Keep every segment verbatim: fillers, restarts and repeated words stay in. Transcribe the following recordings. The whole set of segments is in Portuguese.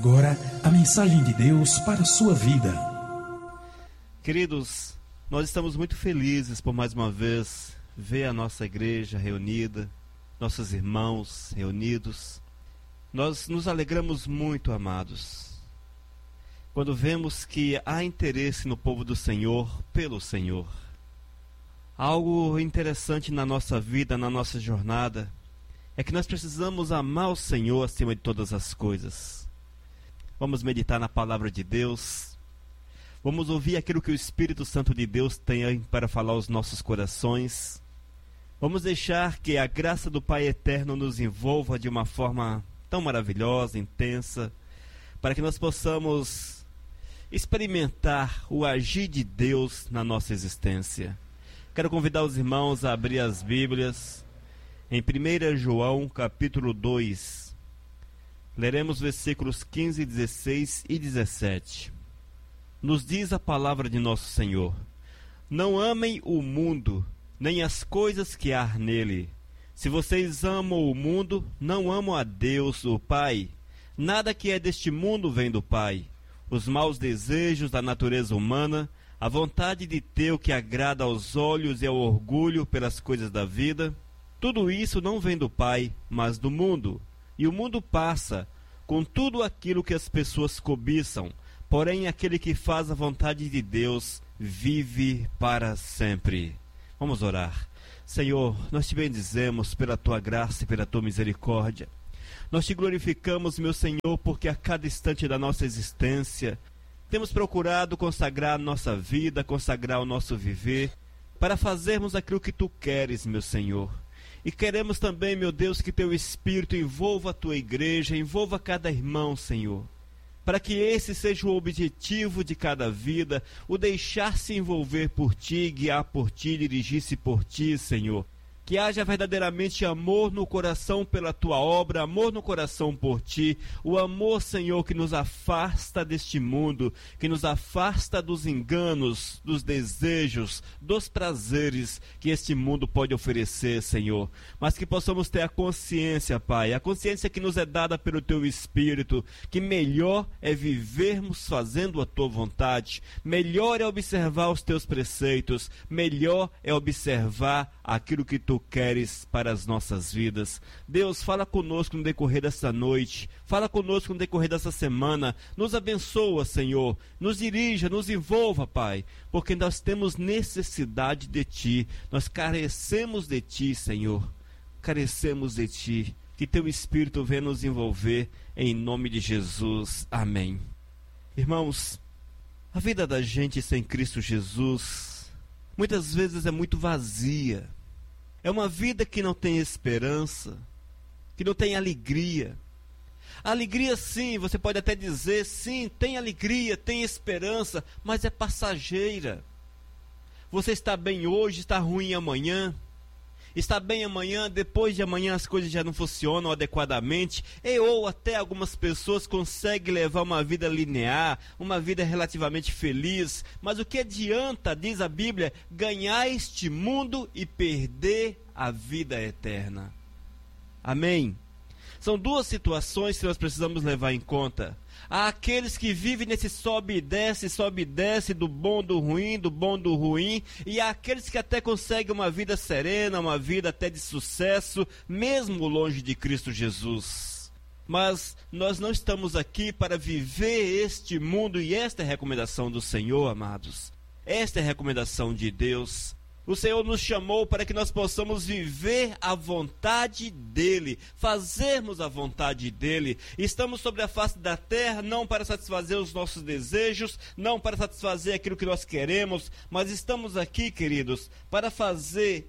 agora a mensagem de Deus para a sua vida. Queridos, nós estamos muito felizes por mais uma vez ver a nossa igreja reunida, nossos irmãos reunidos. Nós nos alegramos muito, amados, quando vemos que há interesse no povo do Senhor pelo Senhor. Algo interessante na nossa vida, na nossa jornada, é que nós precisamos amar o Senhor acima de todas as coisas. Vamos meditar na palavra de Deus. Vamos ouvir aquilo que o Espírito Santo de Deus tem para falar aos nossos corações. Vamos deixar que a graça do Pai Eterno nos envolva de uma forma tão maravilhosa, intensa, para que nós possamos experimentar o agir de Deus na nossa existência. Quero convidar os irmãos a abrir as Bíblias em primeiro João, capítulo dois. Leremos versículos quinze, dezesseis e dezessete. Nos diz a palavra de nosso Senhor: não amem o mundo, nem as coisas que há nele. Se vocês amam o mundo, não amam a Deus, o Pai. Nada que é deste mundo vem do Pai. Os maus desejos da natureza humana, a vontade de ter o que agrada aos olhos e ao orgulho pelas coisas da vida, tudo isso não vem do Pai, mas do mundo. E o mundo passa, com tudo aquilo que as pessoas cobiçam. Porém, aquele que faz a vontade de Deus vive para sempre. Vamos orar. Senhor, nós te bendizemos pela tua graça e pela tua misericórdia. Nós te glorificamos, meu Senhor, porque a cada instante da nossa existência temos procurado consagrar a nossa vida, consagrar o nosso viver, para fazermos aquilo que tu queres, meu Senhor. E queremos também, meu Deus, que teu Espírito envolva a tua igreja, envolva cada irmão, Senhor, para que esse seja o objetivo de cada vida, o deixar-se envolver por ti, guiar por ti, dirigir-se por ti, Senhor. Que haja verdadeiramente amor no coração pela tua obra, amor no coração por ti, o amor, Senhor, que nos afasta deste mundo, que nos afasta dos enganos, dos desejos, dos prazeres que este mundo pode oferecer, Senhor. Mas que possamos ter a consciência, Pai, a consciência que nos é dada pelo teu Espírito, que melhor é vivermos fazendo a tua vontade, melhor é observar os teus preceitos, melhor é observar aquilo que tu queres para as nossas vidas. Deus, fala conosco no decorrer dessa noite, fala conosco no decorrer dessa semana, nos abençoa, Senhor, nos dirija, nos envolva, Pai, porque nós temos necessidade de ti, nós carecemos de ti, Senhor, carecemos de ti, que teu Espírito venha nos envolver, em nome de Jesus, amém. Irmãos, a vida da gente sem Cristo Jesus muitas vezes é muito vazia. É uma vida que não tem esperança, que não tem alegria. A alegria, sim, você pode até dizer, sim, tem alegria, tem esperança, mas é passageira. Você está bem hoje, está ruim amanhã. Está bem amanhã, depois de amanhã as coisas já não funcionam adequadamente, e ou até algumas pessoas conseguem levar uma vida linear, uma vida relativamente feliz, mas o que adianta, diz a Bíblia, ganhar este mundo e perder a vida eterna? Amém? São duas situações que nós precisamos levar em conta. Há aqueles que vivem nesse sobe e desce, sobe e desce, do bom, do ruim, do bom, do ruim. E há aqueles que até conseguem uma vida serena, uma vida até de sucesso, mesmo longe de Cristo Jesus. Mas nós não estamos aqui para viver este mundo, e esta é a recomendação do Senhor, amados. Esta é a recomendação de Deus. O Senhor nos chamou para que nós possamos viver a vontade dEle, fazermos a vontade dEle. Estamos sobre a face da terra não para satisfazer os nossos desejos, não para satisfazer aquilo que nós queremos, mas estamos aqui, queridos, para fazer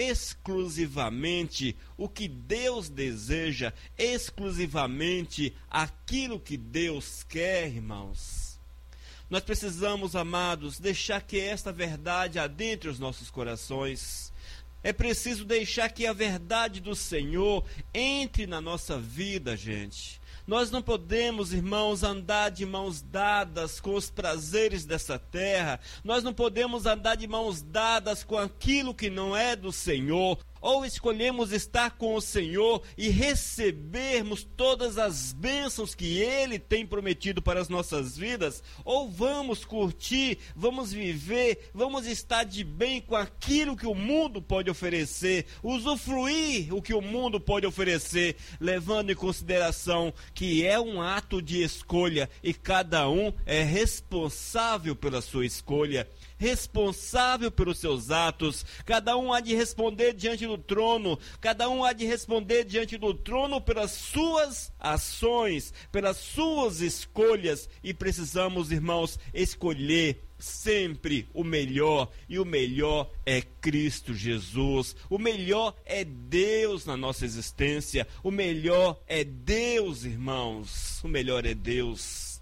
exclusivamente o que Deus deseja, exclusivamente aquilo que Deus quer, irmãos. Nós precisamos, amados, deixar que esta verdade adentre os nossos corações. É preciso deixar que a verdade do Senhor entre na nossa vida, gente. Nós não podemos, irmãos, andar de mãos dadas com os prazeres dessa terra. Nós não podemos andar de mãos dadas com aquilo que não é do Senhor. Ou escolhemos estar com o Senhor e recebermos todas as bênçãos que Ele tem prometido para as nossas vidas? Ou vamos curtir, vamos viver, vamos estar de bem com aquilo que o mundo pode oferecer, usufruir o que o mundo pode oferecer, levando em consideração que é um ato de escolha e cada um é responsável pela sua escolha, responsável pelos seus atos. Cada um há de responder diante do trono, cada um há de responder diante do trono pelas suas ações, pelas suas escolhas, e precisamos, irmãos, escolher sempre o melhor, e o melhor é Cristo Jesus, o melhor é Deus na nossa existência, o melhor é Deus, irmãos, o melhor é Deus.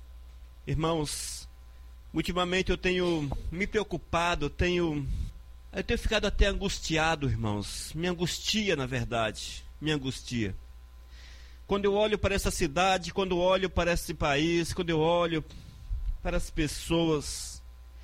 Irmãos, ultimamente eu tenho me preocupado, eu tenho, eu tenho ficado até angustiado, irmãos. Me angustia, na verdade, me angustia. Quando eu olho para essa cidade, quando eu olho para esse país, quando eu olho para as pessoas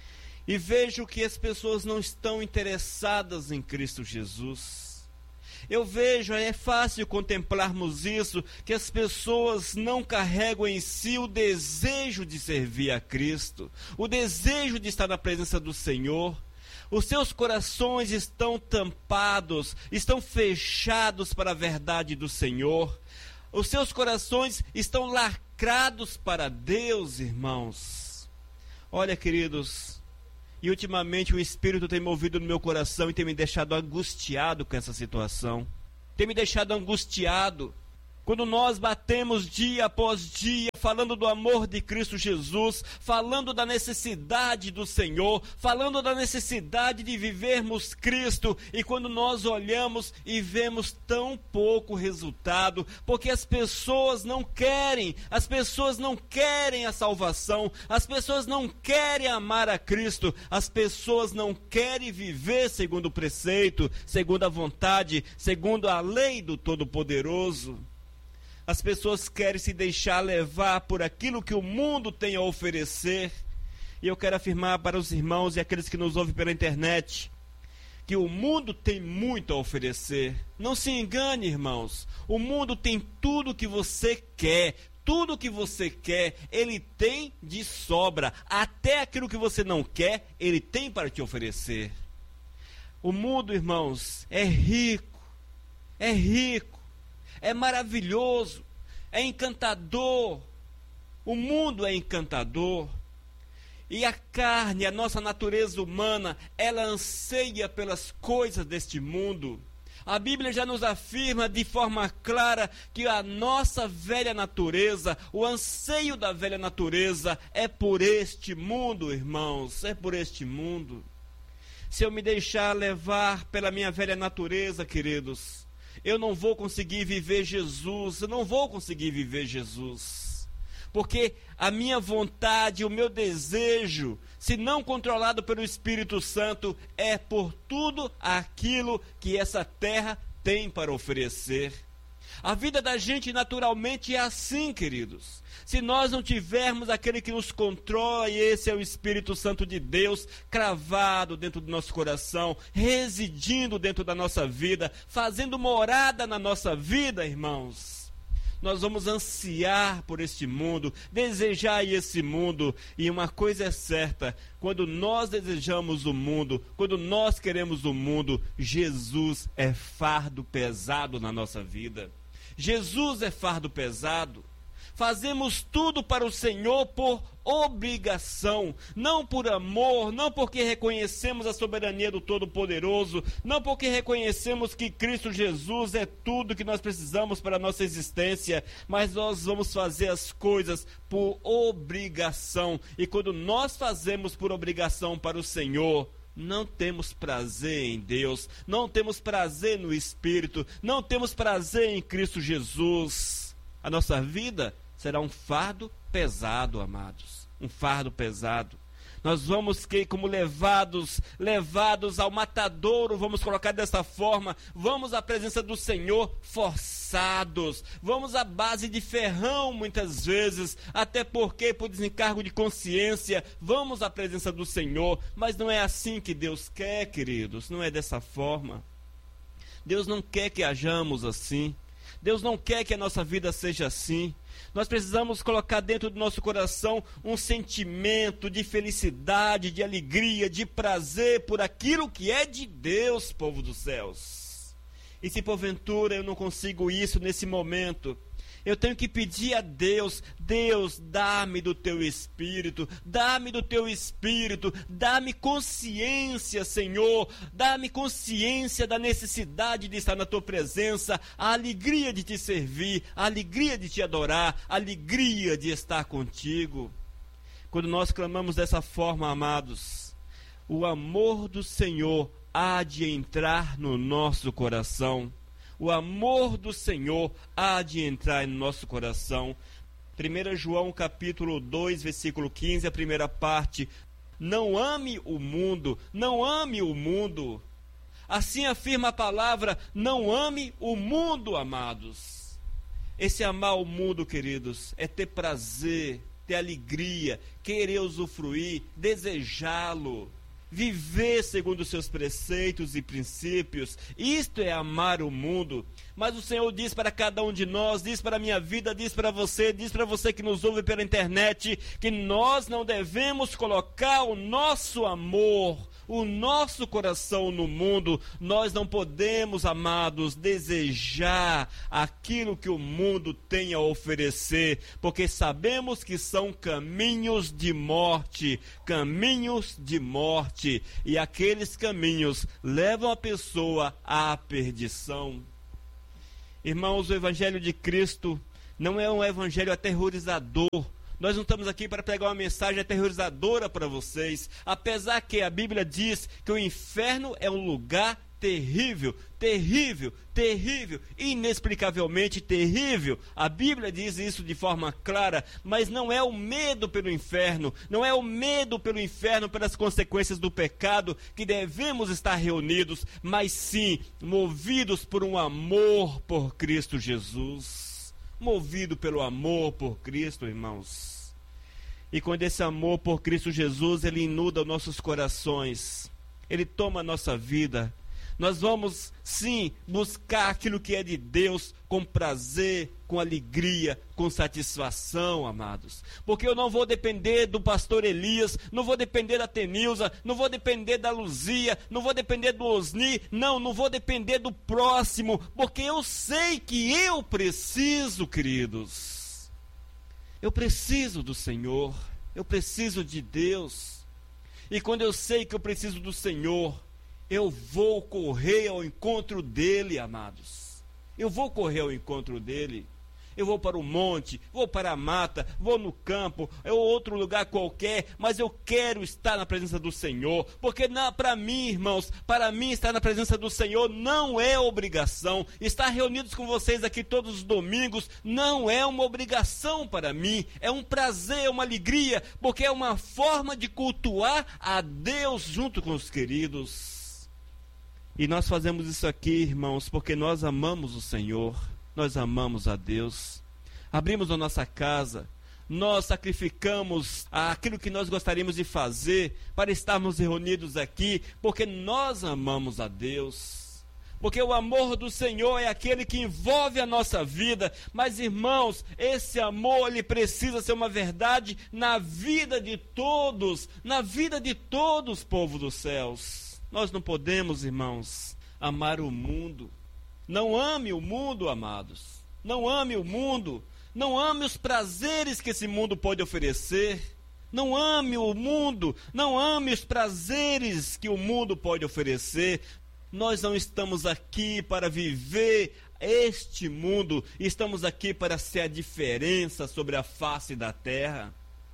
e vejo que as pessoas não estão interessadas em Cristo Jesus. Eu vejo, é fácil contemplarmos isso, que as pessoas não carregam em si o desejo de servir a Cristo, o desejo de estar na presença do Senhor. Os seus corações estão tampados, estão fechados para a verdade do Senhor. Os seus corações estão lacrados para Deus, irmãos. Olha, queridos, e ultimamente o Espírito tem movido no meu coração e tem me deixado angustiado com essa situação. Tem me deixado angustiado. Quando nós batemos dia após dia, falando do amor de Cristo Jesus, falando da necessidade do Senhor, falando da necessidade de vivermos Cristo, e quando nós olhamos e vemos tão pouco resultado, porque as pessoas não querem, as pessoas não querem a salvação, as pessoas não querem amar a Cristo, as pessoas não querem viver segundo o preceito, segundo a vontade, segundo a lei do Todo-Poderoso. As pessoas querem se deixar levar por aquilo que o mundo tem a oferecer. E eu quero afirmar para os irmãos e aqueles que nos ouvem pela internet, que o mundo tem muito a oferecer. Não se engane, irmãos. O mundo tem tudo o que você quer. Tudo o que você quer, ele tem de sobra. Até aquilo que você não quer, ele tem para te oferecer. O mundo, irmãos, é rico. É rico. É maravilhoso, é encantador, o mundo é encantador, e a carne, a nossa natureza humana, ela anseia pelas coisas deste mundo. A Bíblia já nos afirma de forma clara que a nossa velha natureza, o anseio da velha natureza é por este mundo, irmãos, é por este mundo. Se eu me deixar levar pela minha velha natureza, queridos, eu não vou conseguir viver Jesus, eu não vou conseguir viver Jesus, porque a minha vontade, o meu desejo, se não controlado pelo Espírito Santo, é por tudo aquilo que essa terra tem para oferecer. A vida da gente naturalmente é assim, queridos. Se nós não tivermos aquele que nos controla, e esse é o Espírito Santo de Deus, cravado dentro do nosso coração, residindo dentro da nossa vida, fazendo morada na nossa vida, irmãos, nós vamos ansiar por este mundo, desejar esse mundo, e uma coisa é certa, quando nós desejamos o mundo, quando nós queremos o mundo, Jesus é fardo pesado na nossa vida. Jesus é fardo pesado. Fazemos tudo para o Senhor por obrigação, não por amor, não porque reconhecemos a soberania do Todo-Poderoso, não porque reconhecemos que Cristo Jesus é tudo que nós precisamos para a nossa existência, mas nós vamos fazer as coisas por obrigação. E quando nós fazemos por obrigação para o Senhor, não temos prazer em Deus, não temos prazer no Espírito, não temos prazer em Cristo Jesus. A nossa vida será um fardo pesado, amados, um fardo pesado. Nós vamos que, como levados, levados ao matadouro, vamos colocar dessa forma, vamos à presença do Senhor forçados, vamos à base de ferrão muitas vezes, até porque por desencargo de consciência, vamos à presença do Senhor, mas não é assim que Deus quer, queridos, não é dessa forma. Deus não quer que hajamos assim. Deus não quer que a nossa vida seja assim. Nós precisamos colocar dentro do nosso coração um sentimento de felicidade, de alegria, de prazer por aquilo que é de Deus, povo dos céus. E se porventura eu não consigo isso nesse momento, eu tenho que pedir a Deus: Deus, dá-me do teu Espírito, dá-me do teu Espírito, dá-me consciência, Senhor, dá-me consciência da necessidade de estar na tua presença, a alegria de te servir, a alegria de te adorar, a alegria de estar contigo. Quando nós clamamos dessa forma, amados, o amor do Senhor há de entrar no nosso coração. O amor do Senhor há de entrar no nosso coração. primeiro João capítulo dois, versículo quinze, a primeira parte. Não ame o mundo, não ame o mundo. Assim afirma a palavra, não ame o mundo, amados. Esse amar o mundo, queridos, é ter prazer, ter alegria, querer usufruir, desejá-lo. Viver segundo os seus preceitos e princípios, isto é amar o mundo. Mas o Senhor diz para cada um de nós, diz para a minha vida, diz para você, diz para você que nos ouve pela internet, que nós não devemos colocar o nosso amor, o nosso coração no mundo. Nós não podemos, amados, desejar aquilo que o mundo tem a oferecer, porque sabemos que são caminhos de morte, caminhos de morte, e aqueles caminhos levam a pessoa à perdição. Irmãos, o Evangelho de Cristo não é um evangelho aterrorizador. Nós não estamos aqui para pregar uma mensagem aterrorizadora para vocês, apesar que a Bíblia diz que o inferno é um lugar terrível, terrível, terrível, inexplicavelmente terrível. A Bíblia diz isso de forma clara, mas não é o medo pelo inferno, não é o medo pelo inferno pelas consequências do pecado que devemos estar reunidos, mas sim movidos por um amor por Cristo Jesus. Movido pelo amor por Cristo, irmãos. E quando esse amor por Cristo Jesus, ele inunda nossos corações, ele toma a nossa vida, nós vamos, sim, buscar aquilo que é de Deus com prazer, com alegria, com satisfação, amados. Porque eu não vou depender do pastor Elias, não vou depender da Tenilza, não vou depender da Luzia, não vou depender do Osni, não, não vou depender do próximo, porque eu sei que eu preciso, queridos. Eu preciso do Senhor, eu preciso de Deus. E quando eu sei que eu preciso do Senhor, eu vou correr ao encontro dele, amados. Eu vou correr ao encontro dele. Eu vou para o monte, vou para a mata, vou no campo, ou outro lugar qualquer, mas eu quero estar na presença do Senhor, porque para mim, irmãos, para mim estar na presença do Senhor não é obrigação. Estar reunidos com vocês aqui todos os domingos não é uma obrigação para mim, é um prazer, uma alegria, porque é uma forma de cultuar a Deus junto com os queridos. E nós fazemos isso aqui, irmãos, porque nós amamos o Senhor, nós amamos a Deus. Abrimos a nossa casa, nós sacrificamos aquilo que nós gostaríamos de fazer para estarmos reunidos aqui, porque nós amamos a Deus. Porque o amor do Senhor é aquele que envolve a nossa vida. Mas, irmãos, esse amor, ele precisa ser uma verdade na vida de todos, na vida de todos, povo dos céus. Nós não podemos, irmãos, amar o mundo. Não ame o mundo, amados. Não ame o mundo. Não ame os prazeres que esse mundo pode oferecer. Não ame o mundo. Não ame os prazeres que o mundo pode oferecer. Nós não estamos aqui para viver este mundo. Estamos aqui para ser a diferença sobre a face da terra.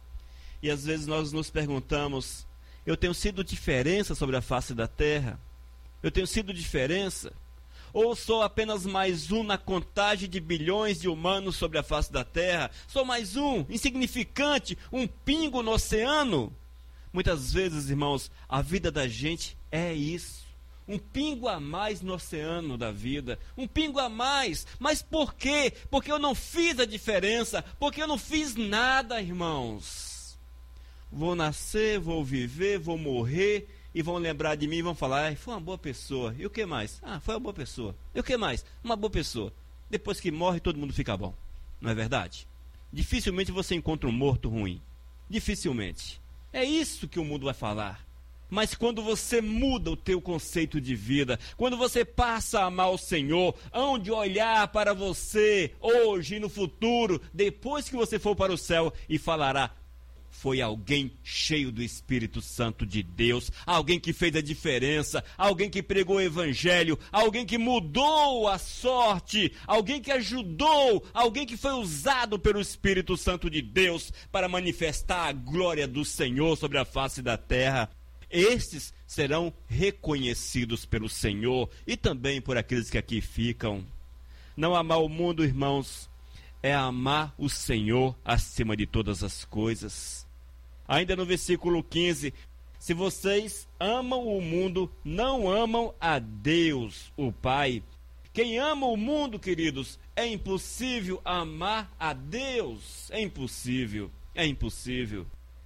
E às vezes nós nos perguntamos: eu tenho sido diferença sobre a face da terra? Eu tenho sido diferença? Ou sou apenas mais um na contagem de bilhões de humanos sobre a face da terra? Sou mais um, insignificante, um pingo no oceano? Muitas vezes, irmãos, a vida da gente é isso. Um pingo a mais no oceano da vida. Um pingo a mais. Mas por quê? Porque eu não fiz a diferença. Porque eu não fiz nada, irmãos. Vou nascer, vou viver, vou morrer, e vão lembrar de mim e vão falar, ah, foi uma boa pessoa. E o que mais? Ah, foi uma boa pessoa. E o que mais? Uma boa pessoa. Depois que morre, todo mundo fica bom. Não é verdade? Dificilmente você encontra um morto ruim. Dificilmente. É isso que o mundo vai falar. Mas quando você muda o teu conceito de vida, quando você passa a amar o Senhor, hão de olhar para você hoje e no futuro, depois que você for para o céu, e falará, foi alguém cheio do Espírito Santo de Deus, alguém que fez a diferença, alguém que pregou o Evangelho, alguém que mudou a sorte, alguém que ajudou, alguém que foi usado pelo Espírito Santo de Deus para manifestar a glória do Senhor sobre a face da terra. Estes serão reconhecidos pelo Senhor e também por aqueles que aqui ficam. Não amar o mundo, irmãos, é amar o Senhor acima de todas as coisas. Ainda no versículo quinze, se vocês amam o mundo, não amam a Deus, o Pai. Quem ama o mundo, queridos, é impossível amar a Deus. É impossível, é impossível.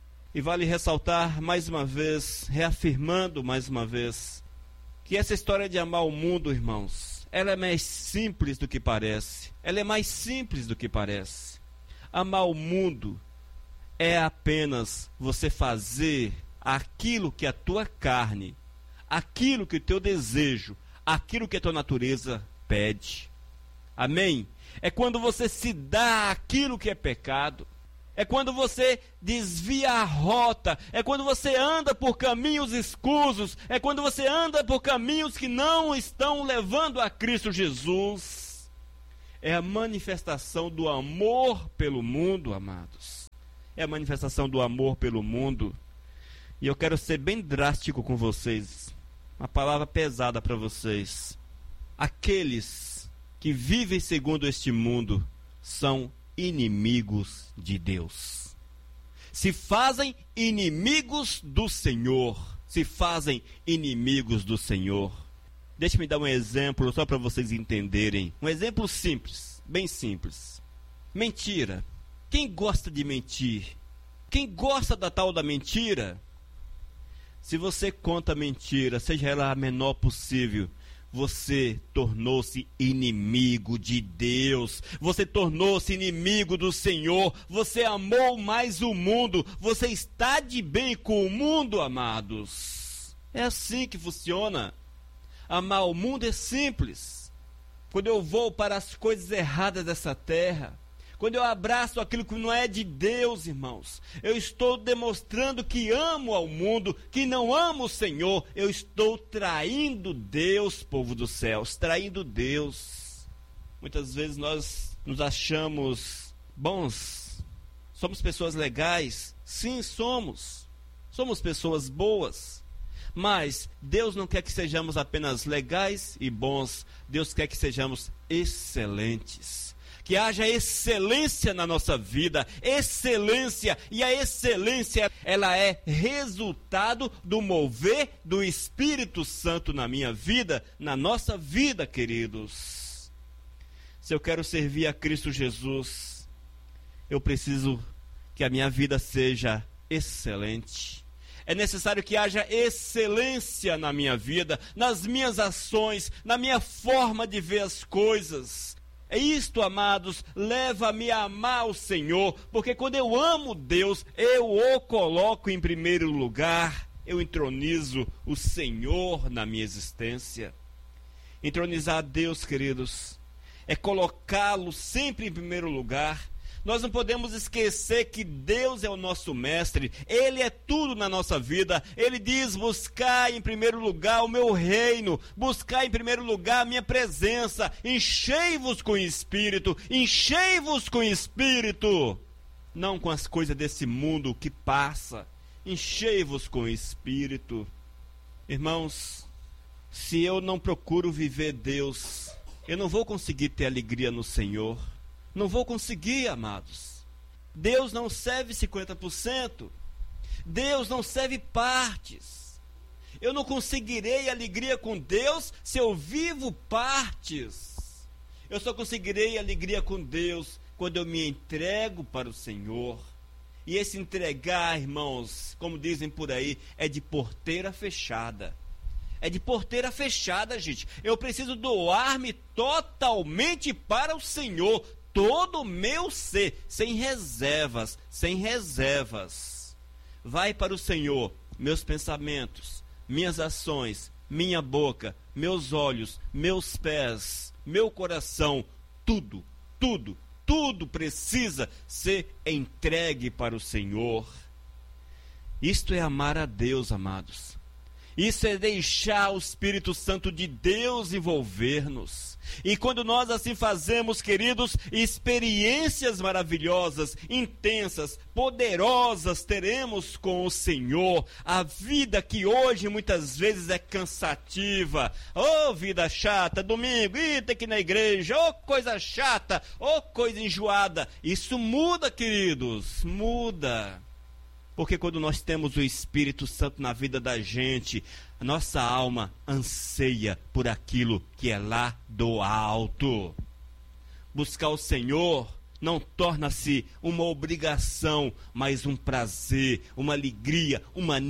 E vale ressaltar mais uma vez, reafirmando mais uma vez, que essa história de amar o mundo, irmãos, ela é mais simples do que parece. Ela é mais simples do que parece. Amar o mundo é apenas você fazer aquilo que a tua carne, aquilo que o teu desejo, aquilo que a tua natureza pede. Amém? É quando você se dá aquilo que é pecado. É quando você desvia a rota, é quando você anda por caminhos escusos, é quando você anda por caminhos que não estão levando a Cristo Jesus. É a manifestação do amor pelo mundo, amados. É a manifestação do amor pelo mundo. E eu quero ser bem drástico com vocês, uma palavra pesada para vocês. Aqueles que vivem segundo este mundo são inimigos de Deus. Se fazem inimigos do Senhor. Se fazem inimigos do Senhor. Deixe-me dar um exemplo só para vocês entenderem. Um exemplo simples, bem simples. Mentira. Quem gosta de mentir? Quem gosta da tal da mentira? Se você conta mentira, seja ela a menor possível, você tornou-se inimigo de Deus, você tornou-se inimigo do Senhor, você amou mais o mundo, você está de bem com o mundo, amados. É assim que funciona. Amar o mundo é simples. Quando eu vou para as coisas erradas dessa terra, quando eu abraço aquilo que não é de Deus, irmãos, eu estou demonstrando que amo ao mundo, que não amo o Senhor. Eu estou traindo Deus, povo dos céus, traindo Deus. Muitas vezes nós nos achamos bons, somos pessoas legais. Sim, somos. Somos pessoas boas. Mas Deus não quer que sejamos apenas legais e bons. Deus quer que sejamos excelentes. Que haja excelência na nossa vida, excelência, e a excelência, ela é resultado do mover do Espírito Santo na minha vida, na nossa vida, queridos. Se eu quero servir a Cristo Jesus, eu preciso que a minha vida seja excelente. É necessário que haja excelência na minha vida, nas minhas ações, na minha forma de ver as coisas. É isto, amados, leva-me a amar o Senhor, porque quando eu amo Deus, eu o coloco em primeiro lugar, eu entronizo o Senhor na minha existência. Entronizar a Deus, queridos, é colocá-lo sempre em primeiro lugar. Nós não podemos esquecer que Deus é o nosso mestre, Ele é tudo na nossa vida. Ele diz, buscar em primeiro lugar o meu reino, buscar em primeiro lugar a minha presença, enchei-vos com o Espírito, enchei-vos com o Espírito, não com as coisas desse mundo que passa, enchei-vos com o Espírito. Irmãos, se eu não procuro viver Deus, eu não vou conseguir ter alegria no Senhor. Não vou conseguir, amados. Deus não serve cinquenta por cento. Deus não serve partes. Eu não conseguirei alegria com Deus se eu vivo partes. Eu só conseguirei alegria com Deus quando eu me entrego para o Senhor. E esse entregar, irmãos, como dizem por aí, é de porteira fechada. É de porteira fechada, gente. Eu preciso doar-me totalmente para o Senhor, todo o meu ser, sem reservas, sem reservas. Vai para o Senhor, meus pensamentos, minhas ações, minha boca, meus olhos, meus pés, meu coração, tudo, tudo, tudo precisa ser entregue para o Senhor. Isto é amar a Deus, amados. Isso é deixar o Espírito Santo de Deus envolver-nos. E quando nós assim fazemos, queridos, experiências maravilhosas, intensas, poderosas teremos com o Senhor. A vida que hoje muitas vezes é cansativa. Oh, vida chata, domingo, ih, tem que ir na igreja, oh, coisa chata, oh, coisa enjoada. Isso muda, queridos, muda. Porque quando nós temos o Espírito Santo na vida da gente, a nossa alma anseia por aquilo que é lá do alto. Buscar o Senhor não torna-se uma obrigação, mas um prazer, uma alegria, uma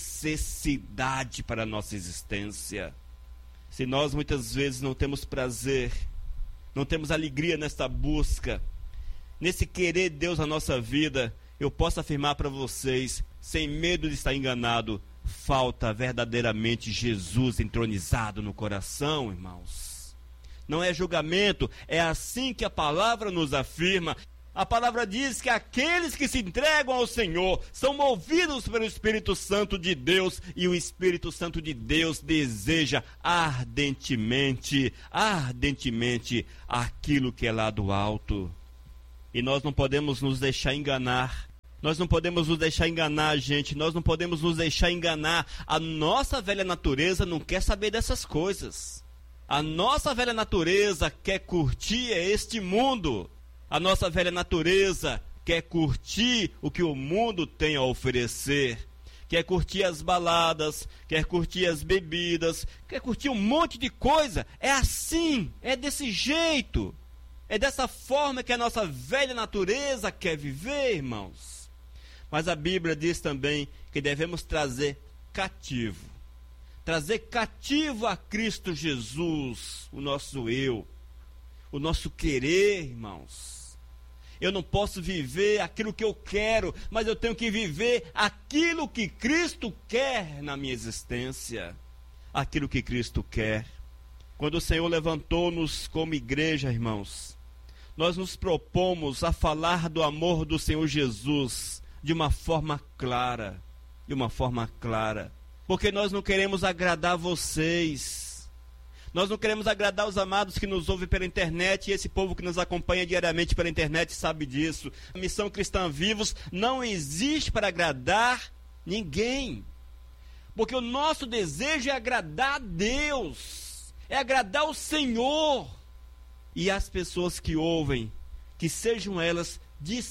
necessidade para a nossa existência. Se nós muitas vezes não temos prazer, não temos alegria nesta busca, nesse querer Deus na nossa vida, eu posso afirmar para vocês, sem medo de estar enganado, falta verdadeiramente Jesus entronizado no coração, irmãos. Não é julgamento, é assim que a palavra nos afirma. A palavra diz que aqueles que se entregam ao Senhor são movidos pelo Espírito Santo de Deus, e o Espírito Santo de Deus deseja ardentemente, ardentemente aquilo que é lá do alto. E nós não podemos nos deixar enganar. Nós não podemos nos deixar enganar, gente. Nós não podemos nos deixar enganar. A nossa velha natureza não quer saber dessas coisas. A nossa velha natureza quer curtir este mundo. A nossa velha natureza quer curtir o que o mundo tem a oferecer. Quer curtir as baladas, quer curtir as bebidas, quer curtir um monte de coisa. É assim, é desse jeito. É dessa forma que a nossa velha natureza quer viver, irmãos. Mas a Bíblia diz também que devemos trazer cativo. Trazer cativo a Cristo Jesus, o nosso eu, o nosso querer, irmãos. Eu não posso viver aquilo que eu quero, mas eu tenho que viver aquilo que Cristo quer na minha existência. Aquilo que Cristo quer. Quando o Senhor levantou-nos como igreja, irmãos, nós nos propomos a falar do amor do Senhor Jesus de uma forma clara, de uma forma clara, porque nós não queremos agradar vocês, nós não queremos agradar os amados que nos ouvem pela internet, e esse povo que nos acompanha diariamente pela internet sabe disso. A Missão Cristã Vivos não existe para agradar ninguém, porque o nosso desejo é agradar a Deus, é agradar o Senhor, e as pessoas que ouvem, que sejam elas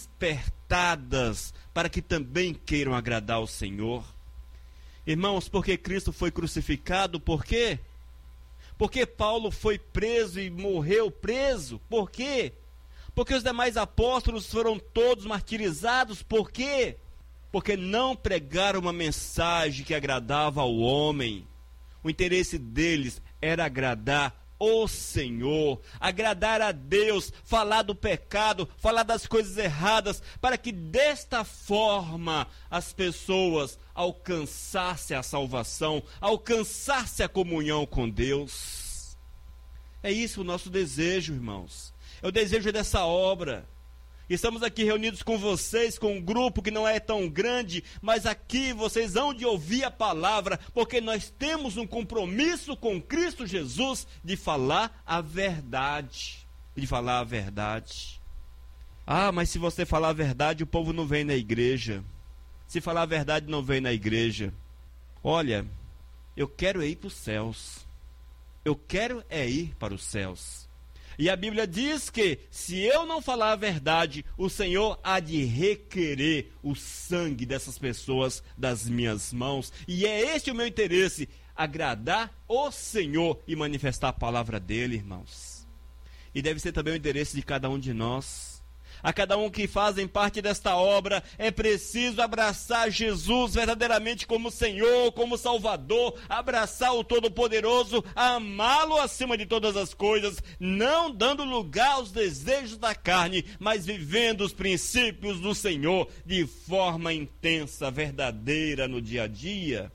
despertadas para que também queiram agradar ao Senhor. Irmãos, porque Cristo foi crucificado, por quê? Porque Paulo foi preso e morreu preso, por quê? Porque os demais apóstolos foram todos martirizados, por quê? Porque não pregaram uma mensagem que agradava ao homem. O interesse deles era agradar o Senhor, agradar a Deus, falar do pecado, falar das coisas erradas, para que desta forma as pessoas alcançassem a salvação, alcançassem a comunhão com Deus. É isso o nosso desejo, irmãos. É o desejo dessa obra. Estamos aqui reunidos com vocês, com um grupo que não é tão grande, mas aqui vocês hão de ouvir a palavra, porque nós temos um compromisso com Cristo Jesus de falar a verdade, de falar a verdade. Ah, mas se você falar a verdade, o povo não vem na igreja. Se falar a verdade, não vem na igreja. Olha, eu quero ir para os céus. Eu quero é ir para os céus. E a Bíblia diz que, se eu não falar a verdade, o Senhor há de requerer o sangue dessas pessoas das minhas mãos. E é este o meu interesse, agradar o Senhor e manifestar a palavra dele, irmãos. E deve ser também o interesse de cada um de nós. A cada um que fazem parte desta obra, é preciso abraçar Jesus verdadeiramente como Senhor, como Salvador, abraçar o Todo-Poderoso, amá-lo acima de todas as coisas, não dando lugar aos desejos da carne, mas vivendo os princípios do Senhor de forma intensa, verdadeira no dia a dia.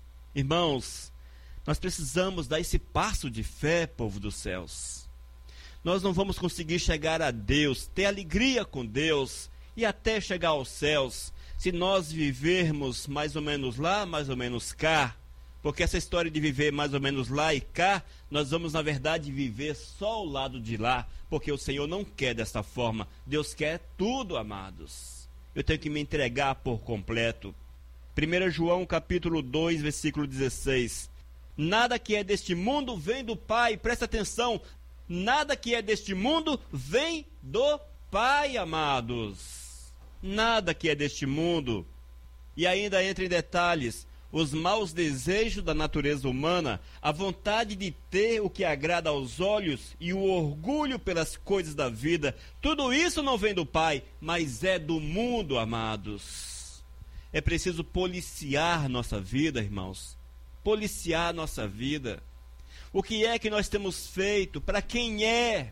Irmãos, nós precisamos dar esse passo de fé, povo dos céus. Nós não vamos conseguir chegar a Deus, ter alegria com Deus e até chegar aos céus, se nós vivermos mais ou menos lá, mais ou menos cá. Porque essa história de viver mais ou menos lá e cá, nós vamos na verdade viver só o lado de lá, porque o Senhor não quer dessa forma. Deus quer tudo, amados. Eu tenho que me entregar por completo. primeiro João capítulo dois, versículo dezesseis. Nada que é deste mundo vem do Pai, presta atenção. Nada que é deste mundo vem do Pai, amados. Nada que é deste mundo. E ainda entra em detalhes, os maus desejos da natureza humana, a vontade de ter o que agrada aos olhos e o orgulho pelas coisas da vida, tudo isso não vem do Pai, mas é do mundo, amados. É preciso policiar nossa vida, irmãos. Policiar nossa vida. O que é que nós temos feito? Para quem é?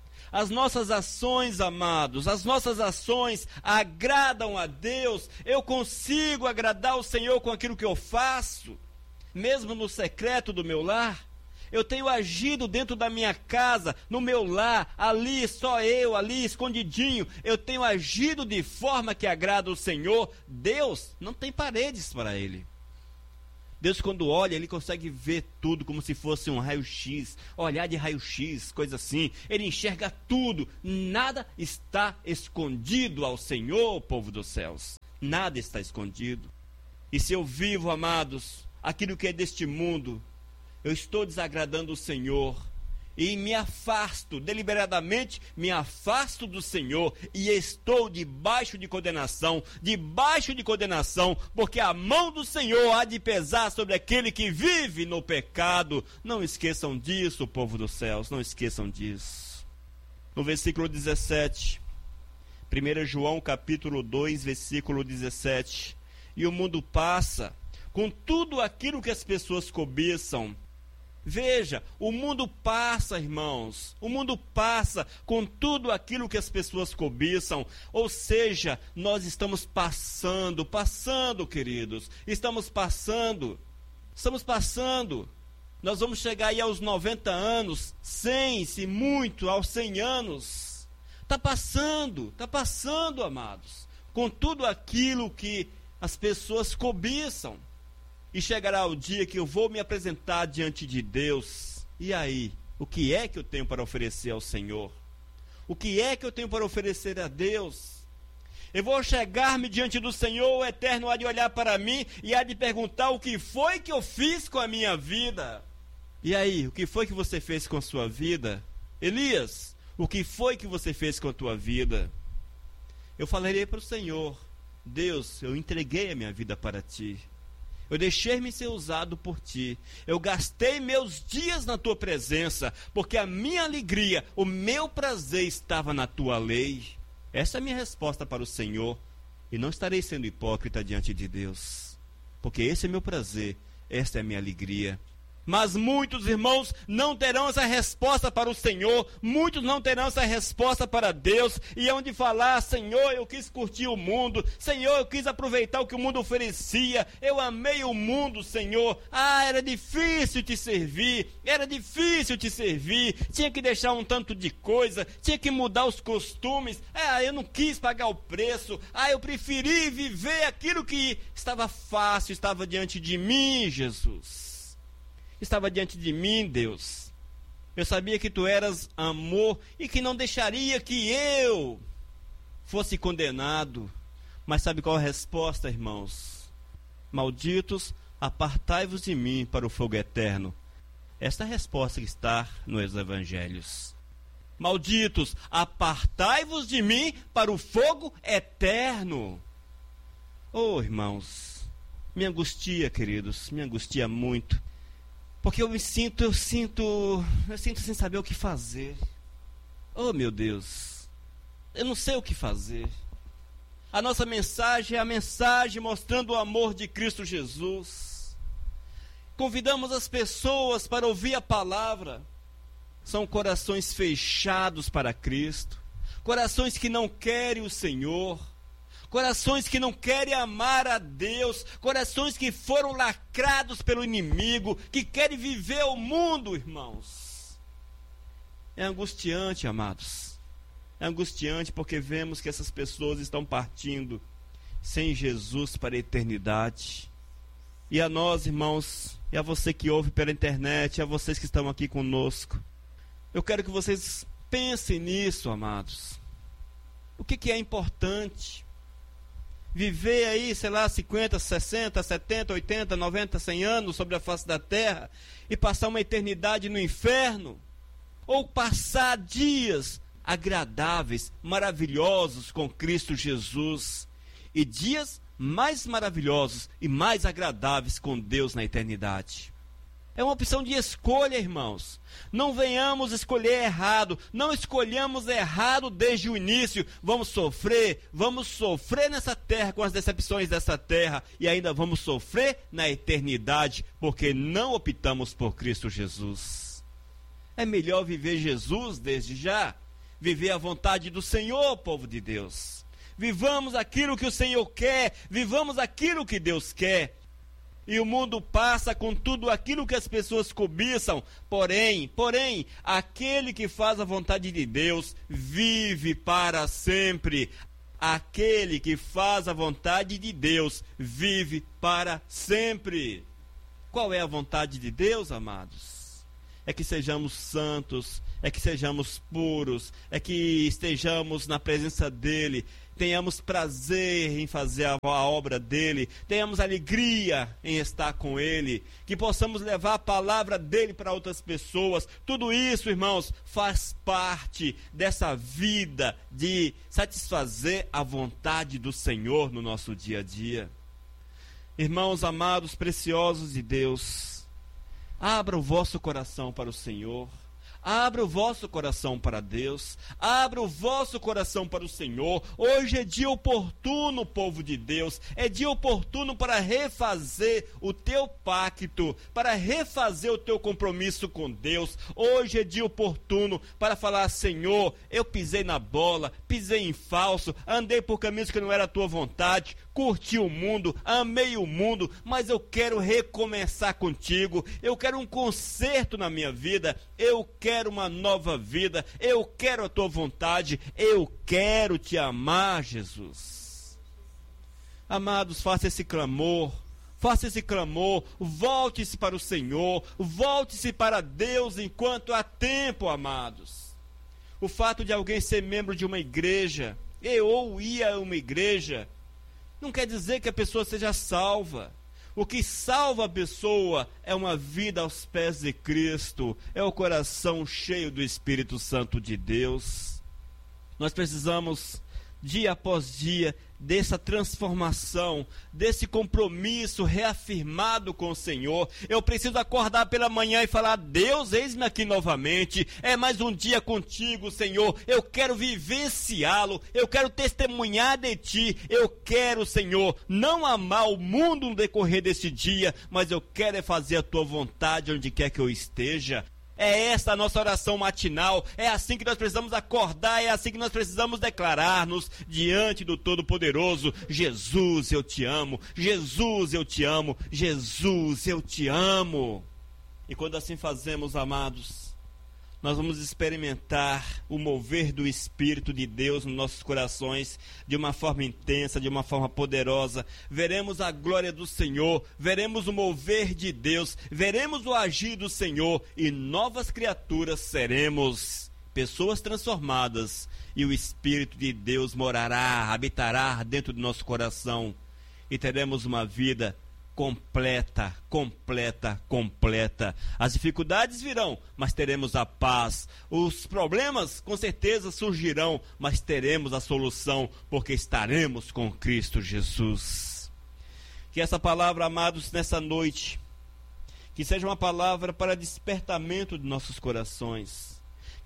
As nossas ações, amados, as nossas ações agradam a Deus? Eu consigo agradar o Senhor com aquilo que eu faço? Mesmo no secreto do meu lar? Eu tenho agido dentro da minha casa, no meu lar, ali, só eu, ali, escondidinho. Eu tenho agido de forma que agrada o Senhor? Deus não tem paredes para Ele. Deus, quando olha, Ele consegue ver tudo como se fosse um raio-x, olhar de raio-x, coisa assim. Ele enxerga tudo, nada está escondido ao Senhor, povo dos céus. Nada está escondido. E se eu vivo, amados, aquilo que é deste mundo, eu estou desagradando o Senhor. E me afasto, deliberadamente me afasto do Senhor e estou debaixo de condenação, debaixo de condenação, porque a mão do Senhor há de pesar sobre aquele que vive no pecado. Não esqueçam disso, povo dos céus, não esqueçam disso. No versículo dezessete, primeiro João capítulo dois, versículo dezessete, e o mundo passa com tudo aquilo que as pessoas cobiçam. Veja, o mundo passa, irmãos, o mundo passa com tudo aquilo que as pessoas cobiçam, ou seja, nós estamos passando, passando, queridos, estamos passando, estamos passando, nós vamos chegar aí aos noventa anos, cem, se muito, aos cem anos, está passando, está passando, amados, com tudo aquilo que as pessoas cobiçam. E chegará o dia que eu vou me apresentar diante de Deus. E aí, o que é que eu tenho para oferecer ao Senhor? O que é que eu tenho para oferecer a Deus? Eu vou chegar-me diante do Senhor, o Eterno há de olhar para mim e há de perguntar o que foi que eu fiz com a minha vida. E aí, o que foi que você fez com a sua vida? Elias, o que foi que você fez com a tua vida? Eu falarei para o Senhor: Deus, eu entreguei a minha vida para Ti. Eu deixei-me ser usado por Ti. Eu gastei meus dias na Tua presença, porque a minha alegria, o meu prazer estava na Tua lei. Essa é a minha resposta para o Senhor. E não estarei sendo hipócrita diante de Deus, porque esse é meu prazer, esta é a minha alegria. Mas muitos irmãos não terão essa resposta para o Senhor, muitos não terão essa resposta para Deus, e hão de falar: Senhor, eu quis curtir o mundo, Senhor, eu quis aproveitar o que o mundo oferecia, eu amei o mundo, Senhor, ah, era difícil te servir, era difícil te servir, tinha que deixar um tanto de coisa, tinha que mudar os costumes, ah, eu não quis pagar o preço, ah, eu preferi viver aquilo que estava fácil, estava diante de mim, Jesus. Estava diante de mim, Deus. Eu sabia que Tu eras amor e que não deixaria que eu fosse condenado. Mas sabe qual a resposta, irmãos? Malditos, apartai-vos de mim para o fogo eterno. Esta é a resposta que está nos evangelhos. Malditos, apartai-vos de mim para o fogo eterno. Oh, irmãos, me angustia, queridos, me angustia muito. Porque eu me sinto, eu sinto, eu sinto sem saber o que fazer. Oh, meu Deus. eu não sei o que fazer. A nossa mensagem é a mensagem mostrando o amor de Cristo Jesus. Convidamos as pessoas para ouvir a palavra. São corações fechados para Cristo, corações que não querem o Senhor, corações que não querem amar a Deus, corações que foram lacrados pelo inimigo, que querem viver o mundo, irmãos. É angustiante, amados. É angustiante porque vemos que essas pessoas estão partindo sem Jesus para a eternidade. E a nós, irmãos, e a você que ouve pela internet, e a vocês que estão aqui conosco, eu quero que vocês pensem nisso, amados. O que, que é importante? Viver aí, sei lá, cinquenta, sessenta, setenta, oitenta, noventa, cem anos sobre a face da terra e passar uma eternidade no inferno? Ou passar dias agradáveis, maravilhosos com Cristo Jesus e dias mais maravilhosos e mais agradáveis com Deus na eternidade? É uma opção de escolha, irmãos. Não venhamos escolher errado, não escolhamos errado desde o início. Vamos sofrer, vamos sofrer nessa terra com as decepções dessa terra e ainda vamos sofrer na eternidade porque não optamos por Cristo Jesus. É melhor viver Jesus desde já, viver a vontade do Senhor, povo de Deus. Vivamos aquilo que o Senhor quer, vivamos aquilo que Deus quer. E o mundo passa com tudo aquilo que as pessoas cobiçam, porém, porém, aquele que faz a vontade de Deus vive para sempre. Aquele que faz a vontade de Deus vive para sempre. Qual é a vontade de Deus, amados? É que sejamos santos, é que sejamos puros, é que estejamos na presença dEle, tenhamos prazer em fazer a, a obra dEle, tenhamos alegria em estar com Ele, que possamos levar a palavra dEle para outras pessoas. Tudo isso, irmãos, faz parte dessa vida de satisfazer a vontade do Senhor no nosso dia a dia. Irmãos amados, preciosos de Deus, abra o vosso coração para o Senhor. Abra o vosso coração para Deus. Abra o vosso coração para o Senhor. Hoje é dia oportuno, povo de Deus. É dia oportuno para refazer o teu pacto, para refazer o teu compromisso com Deus. Hoje é dia oportuno para falar: Senhor, eu pisei na bola, pisei em falso, andei por caminhos que não era a tua vontade, curti o mundo, amei o mundo, mas eu quero recomeçar contigo. Eu quero um conserto na minha vida. Eu quero quero uma nova vida, eu quero a tua vontade, eu quero te amar, Jesus. Amados, faça esse clamor, faça esse clamor, volte-se para o Senhor, volte-se para Deus enquanto há tempo, amados. O fato de alguém ser membro de uma igreja, e ou ir a uma igreja, não quer dizer que a pessoa seja salva. O que salva a pessoa é uma vida aos pés de Cristo, é o coração cheio do Espírito Santo de Deus. Nós precisamos, dia após dia, dessa transformação, desse compromisso reafirmado com o Senhor. Eu preciso acordar pela manhã e falar: Deus, eis-me aqui novamente, é mais um dia contigo, Senhor. Eu quero vivenciá-lo, eu quero testemunhar de ti, eu quero, Senhor, não amar o mundo no decorrer deste dia, mas eu quero é fazer a tua vontade onde quer que eu esteja. É essa a nossa oração matinal, é assim que nós precisamos acordar, é assim que nós precisamos declarar-nos diante do Todo-Poderoso: Jesus, eu te amo, Jesus, eu te amo, Jesus, eu te amo. E quando assim fazemos, amados, nós vamos experimentar o mover do Espírito de Deus nos nossos corações de uma forma intensa, de uma forma poderosa. Veremos a glória do Senhor, veremos o mover de Deus, veremos o agir do Senhor e novas criaturas seremos, pessoas transformadas, e o Espírito de Deus morará, habitará dentro do nosso coração e teremos uma vida completa, completa, completa. As dificuldades virão, mas teremos a paz. Os problemas com certeza surgirão, mas teremos a solução, porque estaremos com Cristo Jesus. Que essa palavra, amados, nessa noite, que seja uma palavra para despertamento de nossos corações.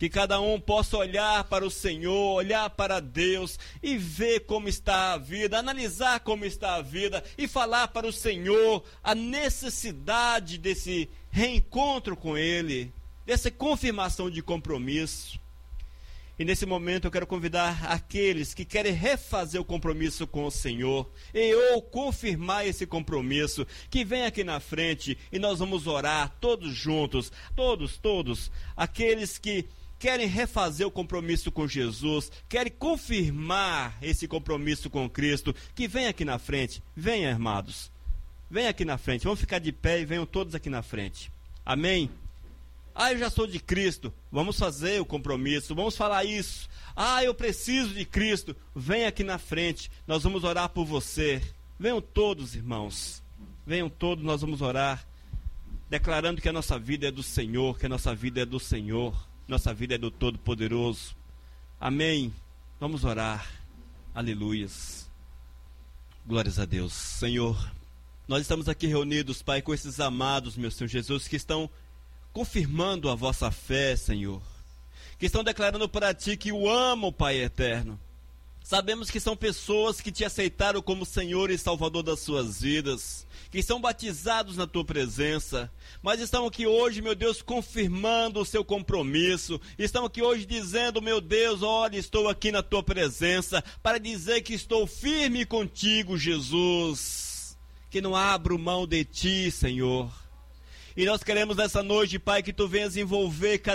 Que cada um possa olhar para o Senhor, olhar para Deus e ver como está a vida, analisar como está a vida e falar para o Senhor a necessidade desse reencontro com Ele, dessa confirmação de compromisso. E nesse momento eu quero convidar aqueles que querem refazer o compromisso com o Senhor e ou confirmar esse compromisso, que vem aqui na frente e nós vamos orar todos juntos, todos, todos, aqueles que querem refazer o compromisso com Jesus, querem confirmar esse compromisso com Cristo, que vem aqui na frente. Venha, amados, venha aqui na frente, vamos ficar de pé e venham todos aqui na frente. Amém? Ah, eu já sou de Cristo. Vamos fazer o compromisso, vamos falar isso. Ah, eu preciso de Cristo. Vem aqui na frente, nós vamos orar por você. Venham todos, irmãos. Venham todos, nós vamos orar, declarando que a nossa vida é do Senhor, que a nossa vida é do Senhor, nossa vida é do Todo-Poderoso. Amém? Vamos orar. Aleluias. Glórias a Deus. Senhor, nós estamos aqui reunidos, Pai, com esses amados, meu Senhor Jesus, que estão confirmando a vossa fé, Senhor, que estão declarando para Ti que o amam, Pai eterno. Sabemos que são pessoas que Te aceitaram como Senhor e Salvador das suas vidas, que são batizados na Tua presença, mas estão aqui hoje, meu Deus, confirmando o seu compromisso, estão aqui hoje dizendo, meu Deus, olha, estou aqui na Tua presença, para dizer que estou firme contigo, Jesus, que não abro mão de Ti, Senhor. E nós queremos nessa noite, Pai, que Tu venhas envolver cada